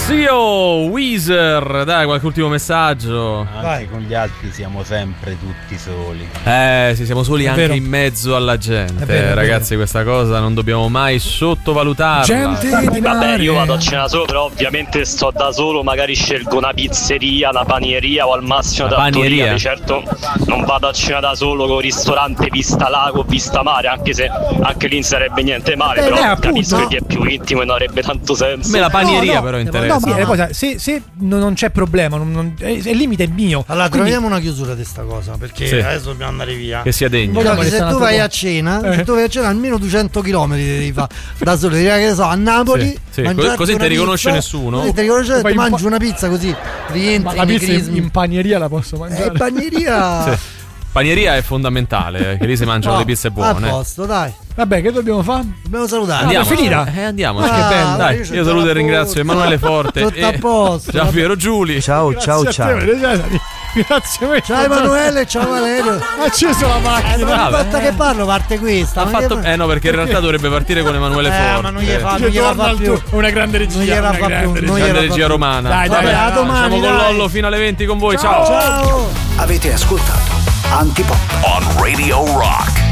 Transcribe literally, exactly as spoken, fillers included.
Zio Weezer, dai, qualche ultimo messaggio. Anche Vai. Con gli altri siamo sempre tutti soli. Eh sì, siamo soli È anche vero. in mezzo alla gente. È vero, è Ragazzi, vero. questa cosa non dobbiamo mai sottovalutarla. Gente di Vabbè, io vado a cena solo, però ovviamente sto da solo, magari scelgo una pizzeria, una panieria o al massimo Una una trattoria. panieria. Di certo non vado a cena da solo con ristorante vista lago, vista mare, anche se anche lì non sarebbe niente male, Eh, però eh, appunto, capisco no? che è più intimo e non avrebbe tanto senso. A me la panieria No, no, però no, interessa. no, sì, è una cosa, se, se non non c'è problema, non, non, eh, il limite è mio. Allora Quindi- troviamo una chiusura di sta cosa, perché Sì. adesso dobbiamo andare via. Che sia degno. Vogliamo che Vogliamo se restare tu un altro vai po'. a cena, Eh. se tu vai a cena almeno duecento chilometri devi fare da solo, devi andare, che ne so, a Napoli, Sì, sì. mangiarti Così una ti riconosce pizza, nessuno. Così ti riconosce, Poi ti un mangi po'- una pizza così, rientri Ma la nei pizza in, crismi. in panieria la posso mangiare. Eh, bagneria. Sì. Panieria è fondamentale, eh, che lì si mangiano No, le pizze a buone. posto, dai. Vabbè, che dobbiamo fare? Dobbiamo salutare. Andiamo. è finita? Eh, andiamo. Ah, che bello. Dai, io c'ho io già saluto la e ringrazio borsa. Emanuele Forte Tutto a e posto. Gianpiero Giuli. Ciao, ciao, Grazie a ciao. te, Maria Cesari. Grazie a me. Ciao Emanuele, ciao Valerio. Ha acceso la macchina. Ogni Vabbè. volta che parlo parte questa. Ha ma fatto... che- Eh no, perché in realtà dovrebbe partire con Emanuele Eh, Forte. ma non gli fa, Che non gliela torna fa al più. tuo- una grande regia. Non gliela una fa grande più, regia. non Grande gliela fa regia più. romana. Dai, dai, Vabbè, dai, a domani, siamo con dai. Lollo fino alle venti con voi. Ciao. Avete ascoltato Antipop on Radio Rock.